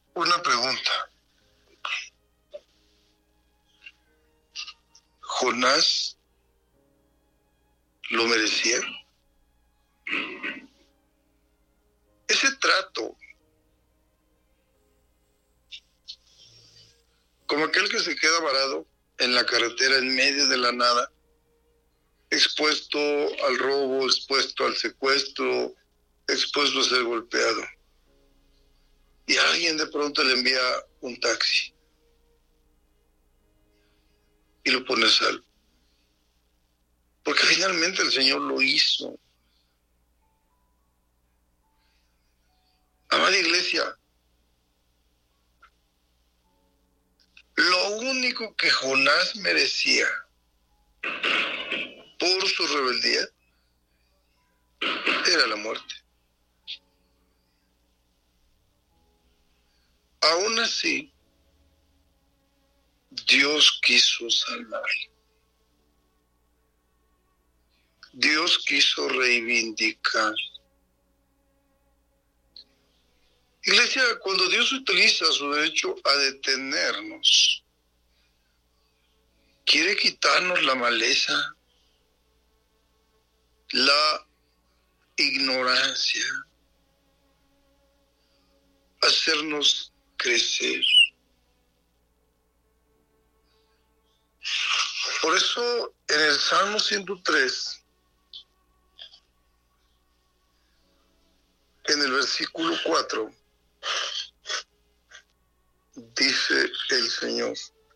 Una pregunta. ¿Jonás lo merecía? Ese trato, como aquel que se queda varado en la carretera en medio de la nada, expuesto al robo, expuesto al secuestro, expuesto a ser golpeado. Y alguien de pronto le envía un taxi y lo pone a salvo. Porque finalmente el Señor lo hizo. Amada iglesia, lo único que Jonás merecía por su rebeldía era la muerte. Aún así, Dios quiso salvarlo. Dios quiso reivindicar. Iglesia, cuando Dios utiliza su derecho a detenernos, quiere quitarnos la maleza, la ignorancia, hacernos crecer. Por eso en el Salmo 103, en el versículo 4, dice el Señor: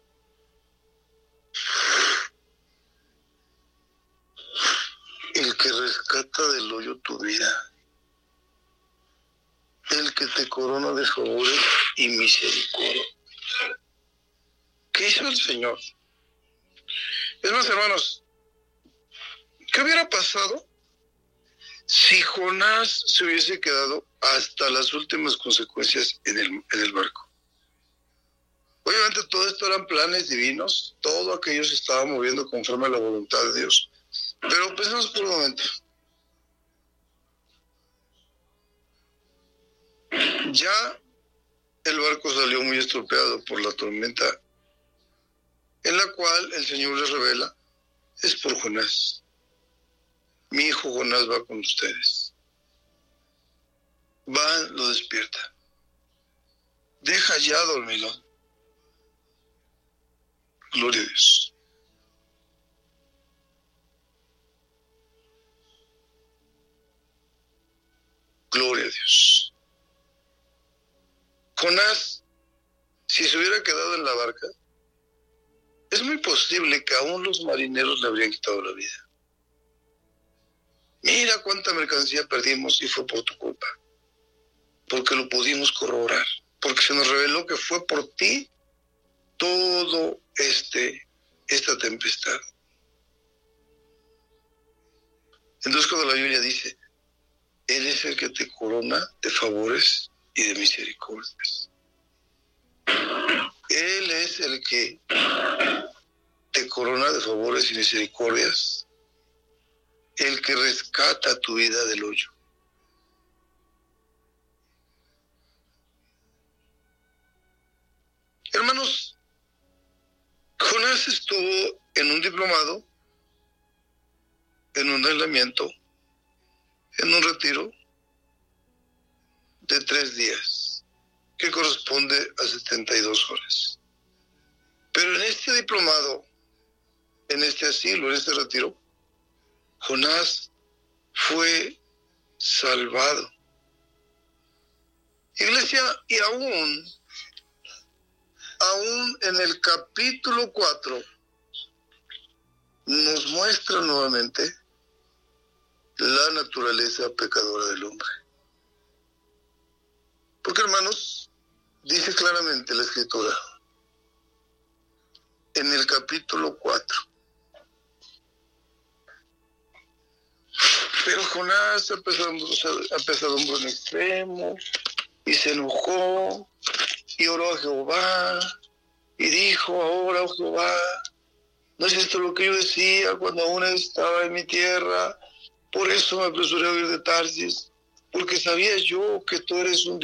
el que rescata del hoyo tu vida, el que te corona de favores y misericordia. ¿Qué hizo el Señor? Es más, hermanos, ¿qué hubiera pasado si Jonás se hubiese quedado hasta las últimas consecuencias en el barco? Obviamente todo esto eran planes divinos, todo aquello se estaba moviendo conforme a la voluntad de Dios. Pero pensemos por un momento. Ya el barco salió muy estropeado por la tormenta, en la cual el Señor les revela: es por Jonás. Mi hijo Jonás va con ustedes. Va, lo despierta. Deja ya dormilón. Gloria a Dios. Gloria a Dios. Jonás, si se hubiera quedado en la barca, es muy posible que aún los marineros le habrían quitado la vida. Mira cuánta mercancía perdimos y fue por tu culpa. Porque lo pudimos corroborar. Porque se nos reveló que fue por ti todo esta tempestad. Entonces cuando la Biblia dice: Él es el que te corona de favores y de misericordias. Él es el que te corona de favores y misericordias, el que rescata tu vida del hoyo. Hermanos, Jonás estuvo en un diplomado, en un aislamiento, en un retiro de 3 días, que corresponde a 72 horas. Pero en este diplomado, en este asilo, en este retiro, Jonás fue salvado. Iglesia, y aún en el capítulo 4 nos muestra nuevamente la naturaleza pecadora del hombre. Porque, hermanos, dice claramente la Escritura en el capítulo 4: pero Jonás apesadumbró en extremo y se enojó y oró a Jehová y dijo: ahora, oh Jehová, ¿no es esto lo que yo decía cuando aún estaba en mi tierra? Por eso me apresuré a huir de Tarsis, porque sabía yo que tú eres un